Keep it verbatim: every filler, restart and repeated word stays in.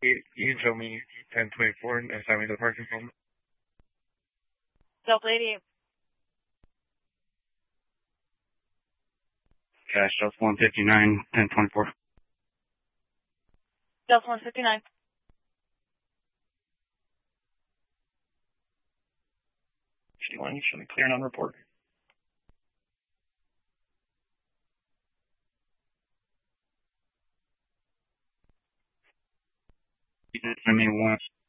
You, you can show me ten twenty-four and assign me the parking phone. Delta eighty-eight. Cash, Delta one fifty-nine, ten twenty-four. Delta one fifty-nine. fifty-one, you show me clear and on report. You did send me once.